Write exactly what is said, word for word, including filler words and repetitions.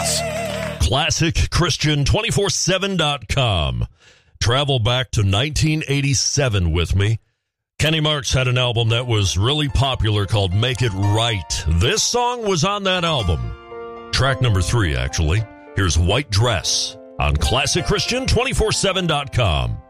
Ross. Classic Christian two forty-seven dot com. Travel back to nineteen eighty-seven with me. Kenny Marks had an album that was really popular called Make It Right. This song was on that album. Track number three, actually. Here's White Dress on Classic Christian two forty-seven dot com.